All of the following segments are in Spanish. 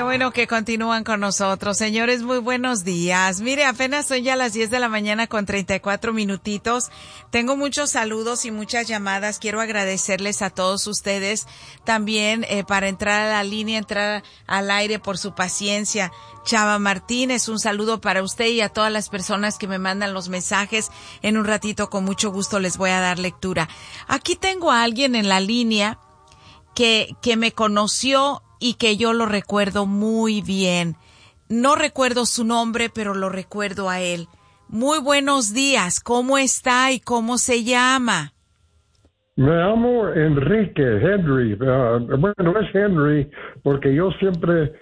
bueno que continúan con nosotros. Señores, muy buenos días. Mire, apenas son ya las 10 de la mañana con 34 minutitos. Tengo muchos saludos y muchas llamadas. Quiero agradecerles a todos ustedes también para entrar a la línea, entrar al aire por su paciencia. Chava Martínez, un saludo para usted y a todas las personas que me mandan los mensajes. En un ratito, con mucho gusto, les voy a dar lectura. Aquí tengo a alguien en la línea que me conoció y que yo lo recuerdo muy bien. No recuerdo su nombre, pero lo recuerdo a él. Muy buenos días. ¿Cómo está y cómo se llama? Me llamo Henry. Bueno, es Henry porque yo siempre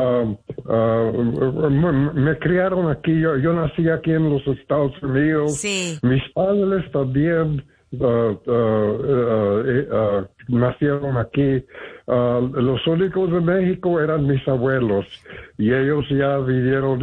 me criaron aquí. Yo nací aquí en los Estados Unidos. Sí. Mis padres también nacieron aquí. Los únicos de México eran mis abuelos y ellos ya vivieron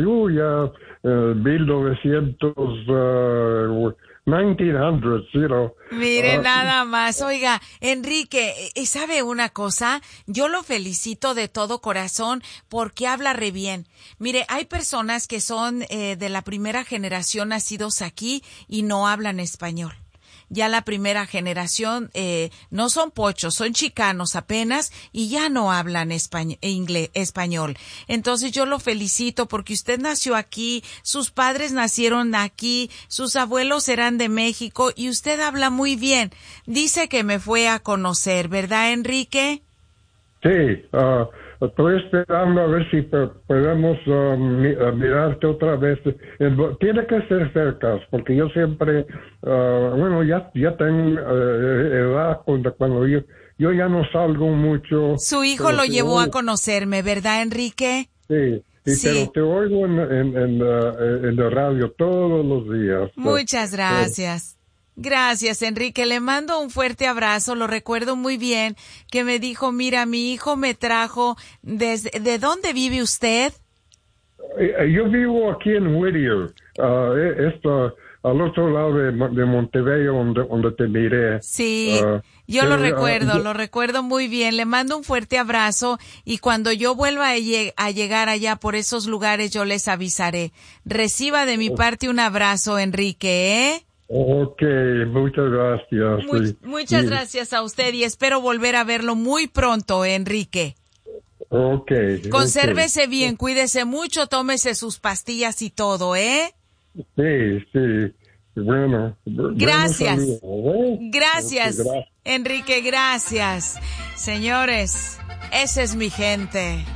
1900s, you know. Mire, nada más. Oiga, Enrique, ¿sabe una cosa? Yo lo felicito de todo corazón porque habla re bien. Mire, hay personas que son de la primera generación nacidos aquí y no hablan español. Ya la primera generación no son pochos, son chicanos apenas y ya no hablan español. Entonces yo lo felicito porque usted nació aquí, sus padres nacieron aquí, sus abuelos eran de México y usted habla muy bien. Dice que me fue a conocer, ¿verdad, Enrique? Sí, estoy esperando a ver si podemos mirarte otra vez. Tiene que ser cerca, porque yo siempre, ya tengo edad cuando yo ya no salgo mucho. Su hijo lo llevó a conocerme, ¿verdad, Enrique? Sí, Sí. Pero te oigo en la radio todos los días. Muchas gracias. Gracias, Enrique. Le mando un fuerte abrazo. Lo recuerdo muy bien que me dijo, mira, mi hijo me trajo ¿de dónde vive usted? Yo vivo aquí en Whittier, al otro lado de Montevideo, donde te miré. Sí, yo lo recuerdo muy bien. Le mando un fuerte abrazo y cuando yo vuelva a llegar allá por esos lugares, yo les avisaré. Reciba de mi parte un abrazo, Enrique, ¿eh? Ok, muchas gracias. Muchas gracias a usted y espero volver a verlo muy pronto, Enrique. Ok. Consérvese bien, cuídese mucho, tómese sus pastillas y todo, ¿eh? Sí. Bueno. Gracias. Gracias. Enrique, gracias. Señores, esa es mi gente.